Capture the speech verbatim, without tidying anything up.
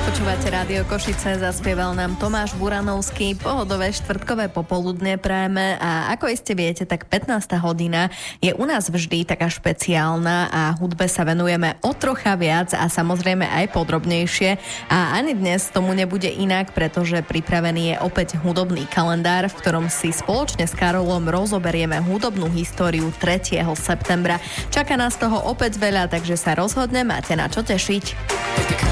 Počúvate Rádio Košice, zaspieval nám Tomáš Buranovský. Pohodové štvrtkové popoludne prajeme a ako iste viete, tak pätnásta hodina je u nás vždy taká špeciálna a hudbe sa venujeme o trocha viac a samozrejme aj podrobnejšie. A ani dnes tomu nebude inak, pretože pripravený je opäť hudobný kalendár, v ktorom si spoločne s Karolom rozoberieme hudobnú históriu tretieho septembra. Čaká nás toho opäť veľa, takže sa rozhodne, máte na čo tešiť.